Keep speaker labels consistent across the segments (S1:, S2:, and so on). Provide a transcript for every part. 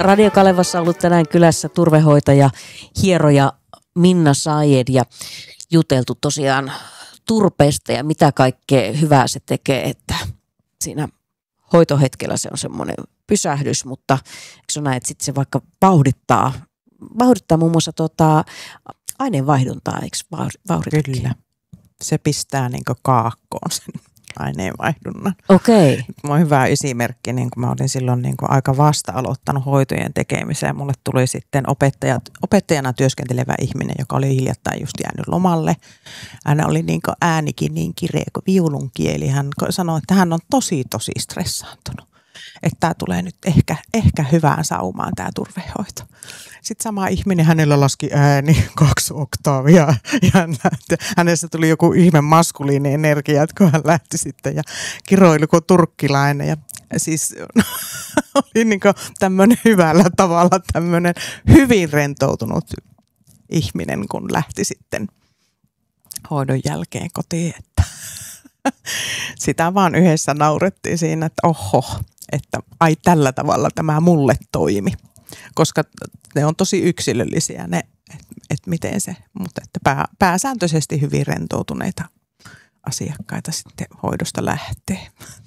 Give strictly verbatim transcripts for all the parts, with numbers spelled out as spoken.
S1: Radio Kalevassa ollut tänään kylässä turvehoitaja, hieroja Minna Sayed ja juteltu tosiaan turpeesta ja mitä kaikkea hyvää se tekee, että siinä hoitohetkellä se on semmoinen pysähdys, mutta eikö se ole näin, että sitten se vaikka vauhdittaa, vauhdittaa muun muassa tota, aineenvaihduntaa, eikö vauhditakin?
S2: Kyllä, se pistää niin kuin kaakkoon sen aineenvaihdunnan.
S1: Okei. Okay.
S2: Mä oon hyvä esimerkki, niin kun mä olin silloin niin kun aika vasta aloittanut hoitojen tekemiseen. Mulle tuli sitten opettaja, opettajana työskentelevä ihminen, joka oli hiljattain just jäänyt lomalle. Hän oli niin kuin äänikin niin kireä kuin viulun kieli. Hän sanoi, että hän on tosi tosi stressaantunut. Että tämä tulee nyt ehkä, ehkä hyvään saumaan tämä turvehoito. Sitten sama ihminen, hänellä laski ääni kaksi oktaavia ja hän lähti, hänessä tuli joku ihme maskuliini energia, että kun hän lähti sitten ja kiroili kuin turkkilainen. Ja siis oli niin kuin tämmöinen hyvällä tavalla tämmöinen hyvin rentoutunut ihminen, kun lähti sitten hoidon jälkeen kotiin. Että sitä vaan yhdessä naurettiin siinä, että oho, että ai tällä tavalla tämä mulle toimi. Koska ne on tosi yksilöllisiä ne, että et miten se, mutta että pää, pääsääntöisesti hyvin rentoutuneita asiakkaita sitten hoidosta lähtee.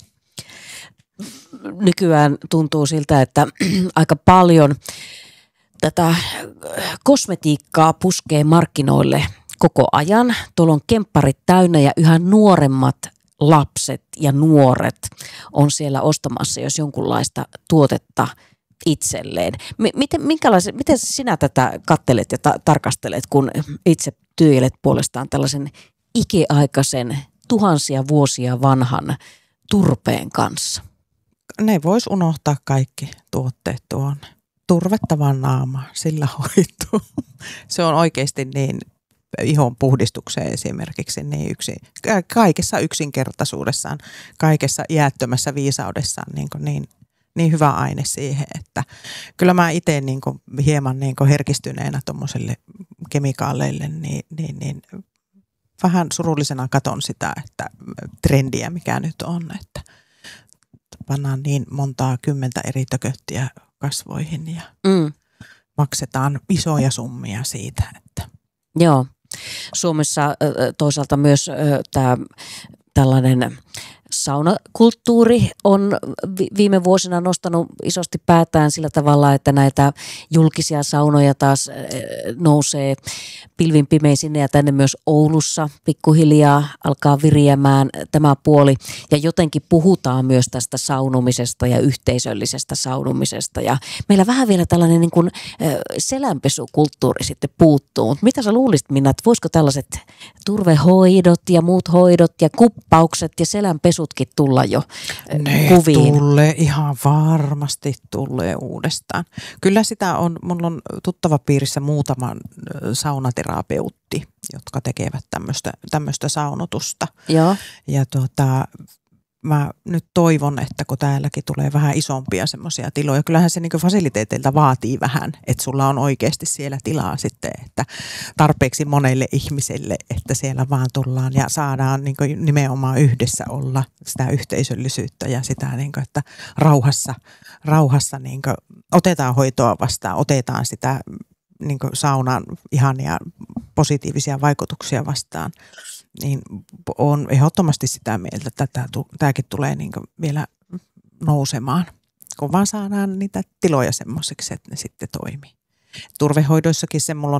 S1: Nykyään tuntuu siltä, että aika paljon tätä kosmetiikkaa puskee markkinoille koko ajan. Tuolla on kempparit täynnä ja yhä nuoremmat lapset ja nuoret on siellä ostamassa jos jonkunlaista tuotetta itselleen. Miten, miten sinä tätä kattelet ja ta- tarkastelet, kun itse työjelet puolestaan tällaisen ikiaikaisen, tuhansia vuosia vanhan turpeen kanssa?
S2: Ne vois unohtaa kaikki tuotteet tuonne. Turvetta vaan naamaan, sillä hoituu. Se on oikeasti niin ihon puhdistukseen esimerkiksi niin yksi, kaikessa yksinkertaisuudessaan, kaikessa iättömässä viisaudessaan niin, niin, niin hyvä aine siihen, että kyllä mä itse niin hieman niin herkistyneenä tuommoiselle kemikaaleille, niin, niin, niin vähän surullisena katon sitä, että trendiä mikä nyt on, että pannaan niin montaa kymmentä eri tököttiä kasvoihin ja mm. maksetaan isoja summia siitä, että
S1: joo. Suomessa toisaalta myös tämä tällainen saunakulttuuri on viime vuosina nostanut isosti päätään sillä tavalla, että näitä julkisia saunoja taas nousee pilvin pimein sinne ja tänne myös Oulussa pikkuhiljaa alkaa viriämään tämä puoli. Ja jotenkin puhutaan myös tästä saunomisesta ja yhteisöllisestä saunomisesta. Ja meillä vähän vielä tällainen niin kuin selänpesukulttuuri sitten puuttuu. Mutta mitä sä luulisit, Minna, että voisiko tällaiset turvehoidot ja muut hoidot ja kuppaukset ja selänpesutkin tulla jo
S2: ne
S1: kuviin?
S2: Tulee, ihan varmasti tulee uudestaan. Kyllä sitä on, mulla on tuttava piirissä muutama saunaterapeutti, jotka tekevät tämmöistä, tämmöistä saunotusta.
S1: Joo.
S2: Ja tuota, mä nyt toivon, että kun täälläkin tulee vähän isompia semmoisia tiloja, kyllähän se niinku fasiliteeteilta vaatii vähän, että sulla on oikeasti siellä tilaa sitten, että tarpeeksi monelle ihmiselle, että siellä vaan tullaan ja saadaan niinku nimenomaan yhdessä olla sitä yhteisöllisyyttä ja sitä, niinku, että rauhassa, rauhassa niinku otetaan hoitoa vastaan, otetaan sitä niinku saunan ihania positiivisia vaikutuksia vastaan. Niin on ehdottomasti sitä mieltä, että tämäkin tulee niin kuin vielä nousemaan, kun vaan saadaan niitä tiloja semmoiseksi, että ne sitten toimii. Turvehoidoissakin se mulla on